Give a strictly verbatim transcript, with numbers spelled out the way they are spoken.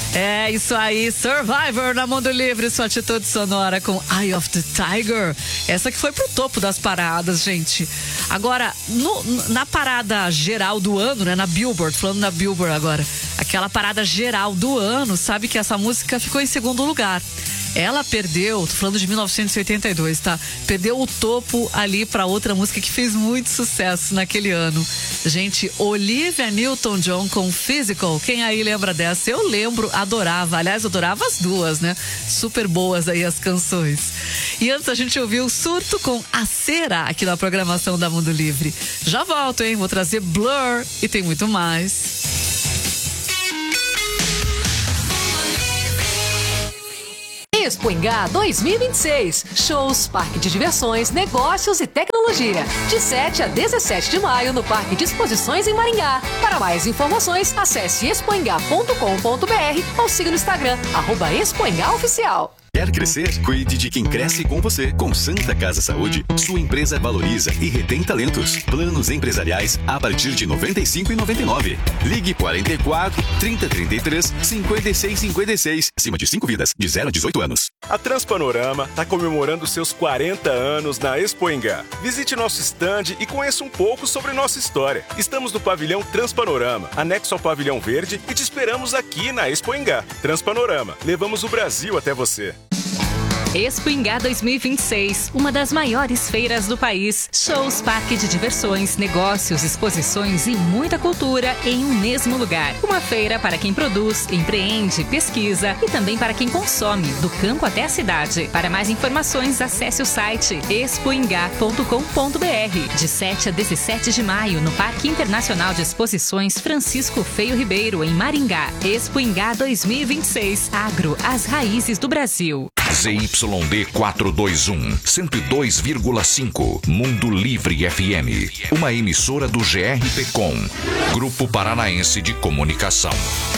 É isso aí, Survivor na Mundo Livre, sua atitude sonora com Eye of the Tiger. Essa que foi pro topo das paradas, gente. Agora, no, na parada geral do ano, né, na Billboard, falando na Billboard agora, aquela parada geral do ano, sabe que essa música ficou em segundo lugar. Ela perdeu, tô falando de mil novecentos e oitenta e dois, tá? Perdeu o topo ali pra outra música que fez muito sucesso naquele ano. Gente, Olivia Newton-John com Physical. Quem aí lembra dessa? Eu lembro, adorava. Aliás, adorava as duas, né? Super boas aí as canções. E antes a gente ouviu Surto com A Cera aqui na programação da Mundo Livre. Já volto, hein? Vou trazer Blur e tem muito mais. Expo Ingá dois mil e vinte e seis. Shows, parque de diversões, negócios e tecnologia. De sete a dezessete de maio no Parque de Exposições em Maringá. Para mais informações, acesse expoingá ponto com ponto br ou siga no Instagram, arroba Expoingá Oficial. Quer crescer? Cuide de quem cresce com você. Com Santa Casa Saúde, sua empresa valoriza e retém talentos. Planos empresariais a partir de noventa e cinco reais e noventa e nove centavos. Ligue quarenta e quatro, trinta, trinta e três, cinquenta e seis, cinquenta e seis. Acima de cinco vidas, de zero a dezoito anos. A Transpanorama está comemorando seus quarenta anos na Expo Ingá. Visite nosso stand e conheça um pouco sobre nossa história. Estamos no pavilhão Transpanorama, anexo ao pavilhão verde, e te esperamos aqui na Expo Ingá. Transpanorama, levamos o Brasil até você. Expo Ingá dois mil e vinte e seis, uma das maiores feiras do país. Shows, parque de diversões, negócios, exposições e muita cultura em um mesmo lugar. Uma feira para quem produz, empreende, pesquisa e também para quem consome, do campo até a cidade. Para mais informações, acesse o site expoingá ponto com ponto br. De sete a dezessete de maio, no Parque Internacional de Exposições Francisco Feio Ribeiro, em Maringá. Expo Ingá dois mil e vinte e seis. Agro, as raízes do Brasil. Z Y D quatrocentos e vinte e um, cento e dois vírgula cinco, Mundo Livre F M, uma emissora do G R P Com, Grupo Paranaense de Comunicação.